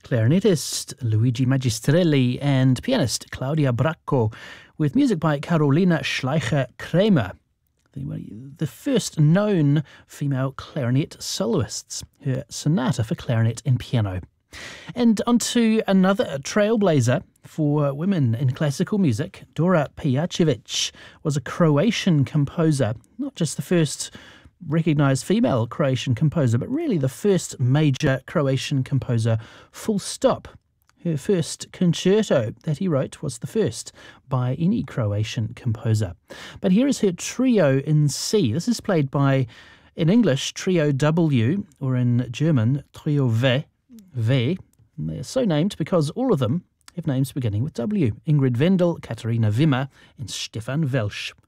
clarinetist Luigi Magistrelli and pianist Claudia Bracco, with music by Carolina Schleicher-Kramer, the first known female clarinet soloists, her sonata for clarinet and piano. And onto another trailblazer for women in classical music. Dora Pejacevic was a Croatian composer, not just the first recognised female Croatian composer, but really the first major Croatian composer, full stop. Her first concerto that he wrote was the first by any Croatian composer. But here is her trio in C. This is played by, in English, Trio W, or in German, Trio V. They're so named because all of them have names beginning with W. Ingrid Wendel, Katharina Wimmer, and Stefan Welsch.